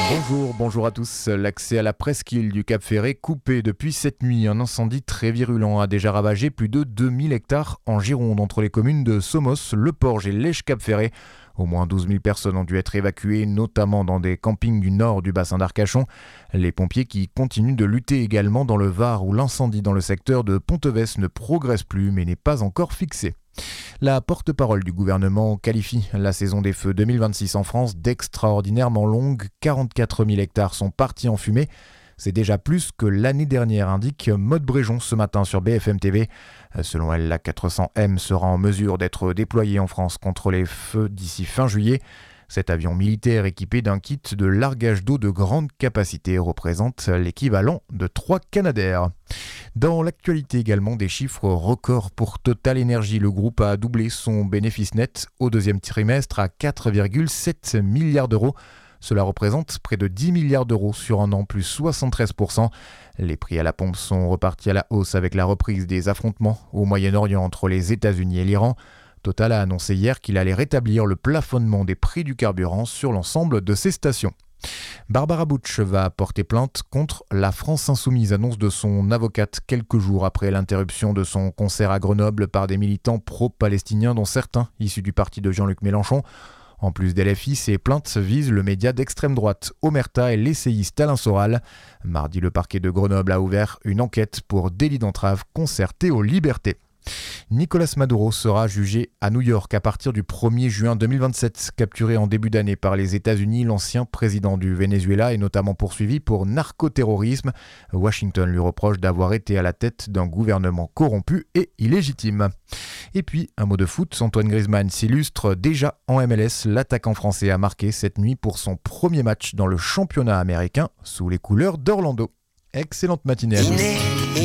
Bonjour à tous. L'accès à la presqu'île du Cap Ferret coupé depuis cette nuit. Un incendie très virulent a déjà ravagé plus de 2000 hectares en Gironde entre les communes de Somos, Le Porge et Lèche-Cap Ferret. Au moins 12 000 personnes ont dû être évacuées, notamment dans des campings du nord du bassin d'Arcachon. Les pompiers qui continuent de lutter également dans le Var où l'incendie dans le secteur de Ponteves ne progresse plus mais n'est pas encore fixé. La porte-parole du gouvernement qualifie la saison des feux 2026 en France d'extraordinairement longue. 44 000 hectares sont partis en fumée. C'est déjà plus que l'année dernière, indique Maude Bréjon ce matin sur BFM TV. Selon elle, la 400M sera en mesure d'être déployée en France contre les feux d'ici fin juillet. Cet avion militaire équipé d'un kit de largage d'eau de grande capacité représente l'équivalent de 3 Canadair. Dans l'actualité également, des chiffres records pour Total Energy. Le groupe a doublé son bénéfice net au deuxième trimestre à 4,7 milliards d'euros. Cela représente près de 10 milliards d'euros sur un an, plus 73%. Les prix à la pompe sont repartis à la hausse avec la reprise des affrontements au Moyen-Orient entre les États-Unis et l'Iran. Total a annoncé hier qu'il allait rétablir le plafonnement des prix du carburant sur l'ensemble de ses stations. Barbara Butch va porter plainte contre la France Insoumise, annonce de son avocate quelques jours après l'interruption de son concert à Grenoble par des militants pro-palestiniens, dont certains issus du parti de Jean-Luc Mélenchon. En plus d'LFI, ces plaintes visent le média d'extrême droite Omerta et l'essayiste Alain Soral. Mardi, le parquet de Grenoble a ouvert une enquête pour délit d'entrave concerté aux libertés. Nicolas Maduro sera jugé à New York à partir du 1er juin 2027. Capturé en début d'année par les États-Unis, l'ancien président du Venezuela est notamment poursuivi pour narcoterrorisme. Washington lui reproche d'avoir été à la tête d'un gouvernement corrompu et illégitime. Et puis, un mot de foot, Antoine Griezmann s'illustre déjà en MLS. L'attaquant français a marqué cette nuit pour son premier match dans le championnat américain sous les couleurs d'Orlando. Excellente matinée à tous.